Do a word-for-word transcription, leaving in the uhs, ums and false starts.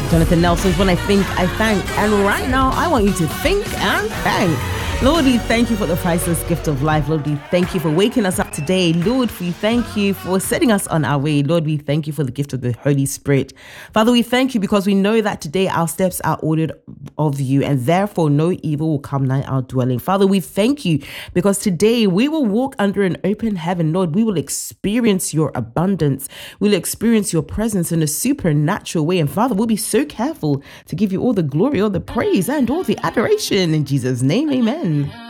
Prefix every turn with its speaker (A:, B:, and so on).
A: Jonathan Nelson's When I Think, I Thank. And right now, I want you to think and thank. Lord, we thank you for the priceless gift of life. Lord, we thank you for waking us up today. Lord, we thank you for setting us on our way. Lord, we thank you for the gift of the Holy Spirit. Father, we thank you because we know that today our steps are ordered of you, and therefore no evil will come nigh our dwelling. Father, we thank you because today we will walk under an open heaven. Lord, we will experience your abundance. We'll experience your presence in a supernatural way. And Father, we'll be so careful to give you all the glory, all the praise, and all the adoration. In Jesus' name, amen.